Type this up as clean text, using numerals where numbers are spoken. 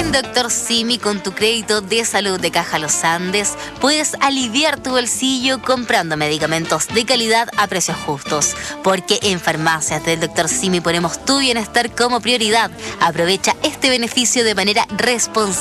En Dr. Simi, con tu crédito de salud de Caja Los Andes, puedes aliviar tu bolsillo comprando medicamentos de calidad a precios justos. Porque en farmacias del Dr. Simi ponemos tu bienestar como prioridad. Aprovecha este beneficio de manera responsable.